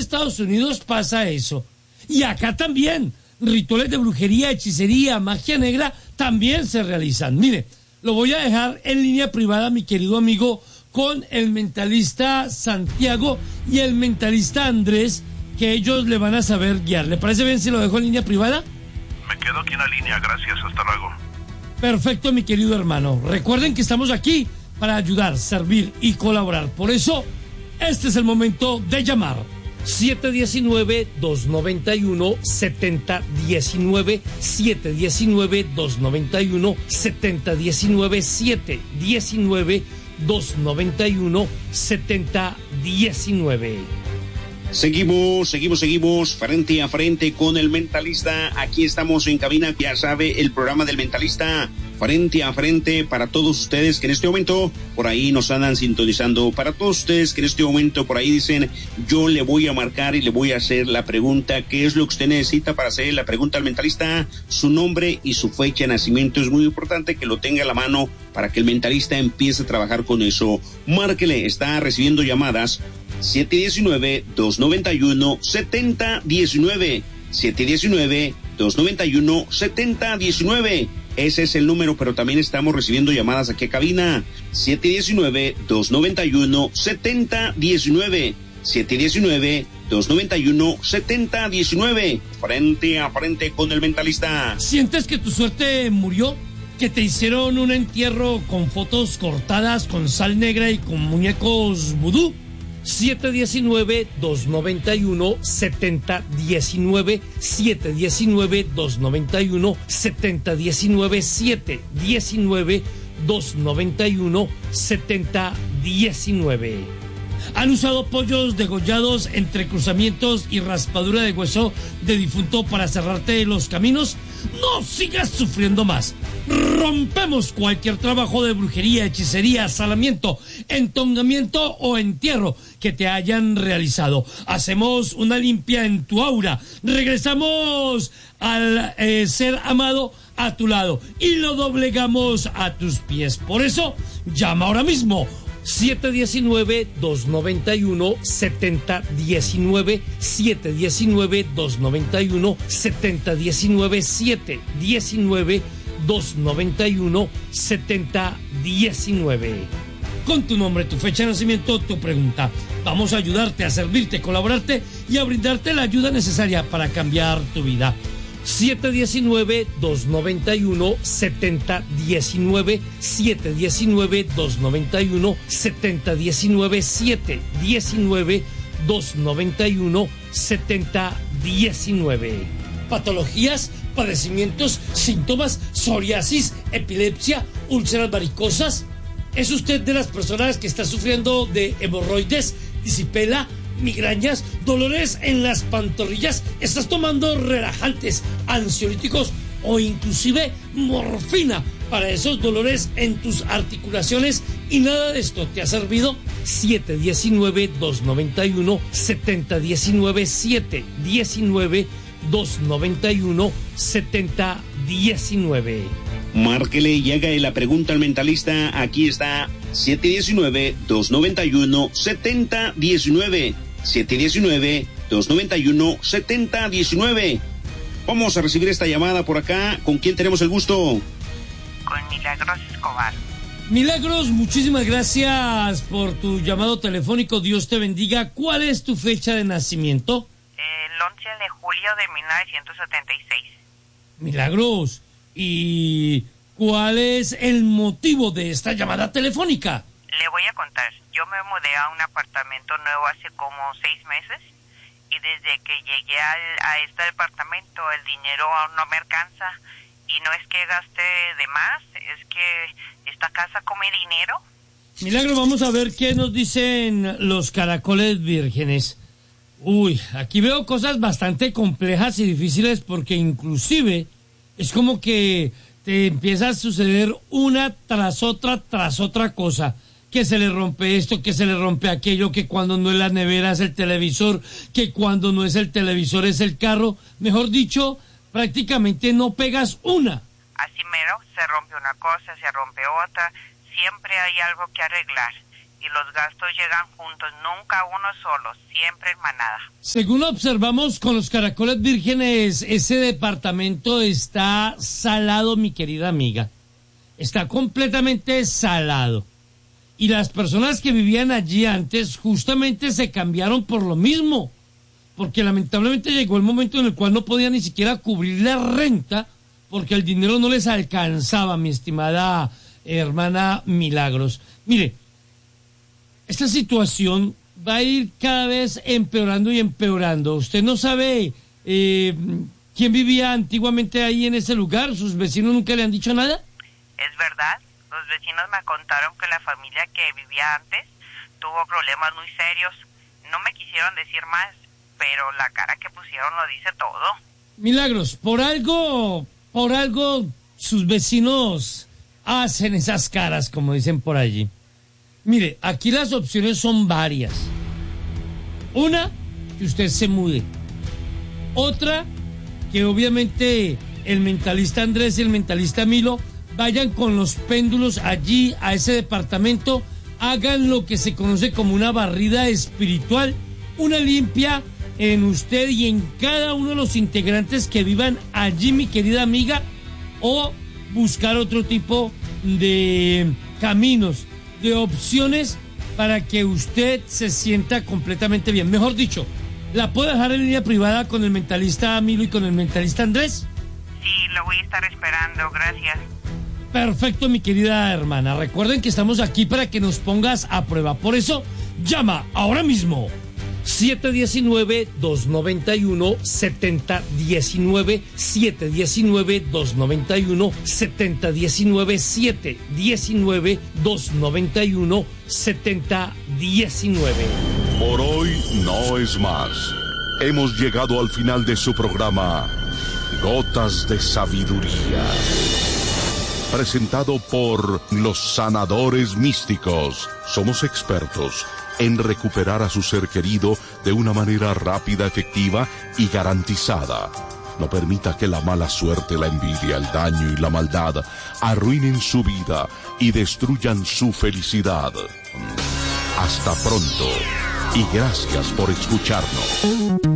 Estados Unidos pasa eso. Y acá también. Rituales de brujería, hechicería, magia negra también se realizan. Mire, lo voy a dejar en línea privada, mi querido amigo, con el mentalista Santiago y el mentalista Andrés, que ellos le van a saber guiar. ¿Le parece bien si lo dejo en línea privada? Me quedo aquí en la línea, gracias, hasta luego. Perfecto, mi querido hermano. Recuerden que estamos aquí para ayudar, servir y colaborar. Por eso, este es el momento de llamar. 719-291-7019, 719-291-7019, 719-291-7019. Seguimos frente a frente con el mentalista. Aquí estamos en cabina, ya sabe, el programa del mentalista frente a frente para todos ustedes que en este momento por ahí nos andan sintonizando, para todos ustedes que en este momento por ahí dicen, yo le voy a marcar y le voy a hacer la pregunta. ¿Qué es lo que usted necesita para hacer la pregunta al mentalista? Su nombre y su fecha de nacimiento es muy importante que lo tenga a la mano para que el mentalista empiece a trabajar con eso. Márquele, está recibiendo llamadas. 719-291-7019, 719-291-7019. Ese es el número, pero también estamos recibiendo llamadas aquí a cabina. 719-291-7019, 719-291-7019. Frente a frente con el mentalista. ¿Sientes que tu suerte murió? ¿Que te hicieron un entierro con fotos cortadas, con sal negra y con muñecos vudú? 719-291-7019, 719-291-7019, 719-291-7019. ¿Han usado pollos degollados entre cruzamientos y raspadura de hueso de difunto para cerrarte los caminos? No sigas sufriendo más. Rompemos cualquier trabajo de brujería, hechicería, salamiento, entongamiento o entierro que te hayan realizado. Hacemos una limpia en tu aura. Regresamos al ser amado a tu lado y lo doblegamos a tus pies. Por eso, llama ahora mismo. 719-291-7019, 719-291-7019, 719-291-7019. Con tu nombre, tu fecha de nacimiento, tu pregunta. Vamos a ayudarte, a servirte, colaborarte y a brindarte la ayuda necesaria para cambiar tu vida. 719-291-7019, 719-291-7019, 719-291-7019. Patologías, padecimientos, síntomas, psoriasis, epilepsia, úlceras varicosas. ¿Es usted de las personas que está sufriendo de hemorroides, disipela, migrañas, dolores en las pantorrillas? ¿Estás tomando relajantes, ansiolíticos o inclusive morfina para esos dolores en tus articulaciones y nada de esto te ha servido? 719-291-7019, 719-291-7019. Márquele y haga la pregunta al mentalista. Aquí está. 719-291-7019, 719-291-7019. Vamos a recibir esta llamada por acá. ¿Con quién tenemos el gusto? Con Milagros Escobar. Milagros, muchísimas gracias por tu llamado telefónico. Dios te bendiga. ¿Cuál es tu fecha de nacimiento? El 11 de julio de 1976. Milagros, ¿y cuál es el motivo de esta llamada telefónica? Le voy a contar. Yo me mudé a un apartamento nuevo hace como 6 meses y desde que llegué a este departamento el dinero no me alcanza y no es que gaste de más, es que esta casa come dinero. Milagro, vamos a ver qué nos dicen los caracoles vírgenes. Uy, aquí veo cosas bastante complejas y difíciles porque inclusive es como que te empieza a suceder una tras otra cosa. Que se le rompe esto, que se le rompe aquello, que cuando no es la nevera es el televisor, que cuando no es el televisor es el carro. Mejor dicho, prácticamente no pegas una. Así mero, se rompe una cosa, se rompe otra, siempre hay algo que arreglar. y los gastos llegan juntos, nunca uno solo, siempre en manada. Según observamos con los caracoles vírgenes, ese departamento está salado, mi querida amiga. Está completamente salado. Y las personas que vivían allí antes justamente se cambiaron por lo mismo. Porque lamentablemente llegó el momento en el cual no podían ni siquiera cubrir la renta porque el dinero no les alcanzaba, mi estimada hermana Milagros. Mire, esta situación va a ir cada vez empeorando y empeorando. Usted no sabe quién vivía antiguamente ahí en ese lugar. ¿Sus vecinos nunca le han dicho nada? Es verdad, los vecinos me contaron que la familia que vivía antes tuvo problemas muy serios. No me quisieron decir más, pero la cara que pusieron lo dice todo. Milagros, por algo sus vecinos hacen esas caras, como dicen por allí. Mire, aquí las opciones son varias. Una, que usted se mude. Otra, que obviamente el mentalista Andrés y el mentalista Milo vayan con los péndulos allí a ese departamento, hagan lo que se conoce como una barrida espiritual, una limpia en usted y en cada uno de los integrantes que vivan allí, mi querida amiga, o buscar otro tipo de caminos, de opciones para que usted se sienta completamente bien. Mejor dicho, ¿la puedo dejar en línea privada con el mentalista Milo y con el mentalista Andrés? Sí, lo voy a estar esperando, gracias. Perfecto, mi querida hermana. Recuerden que estamos aquí para que nos pongas a prueba. Por eso, llama ahora mismo. 719-291-7019, 719-291-7019, 719-291-7019. Por hoy no es más. Hemos llegado al final de su programa Gotas de Sabiduría, presentado por los sanadores místicos. Somos expertos en recuperar a su ser querido de una manera rápida, efectiva y garantizada. No permita que la mala suerte, la envidia, el daño y la maldad arruinen su vida y destruyan su felicidad. Hasta pronto y gracias por escucharnos.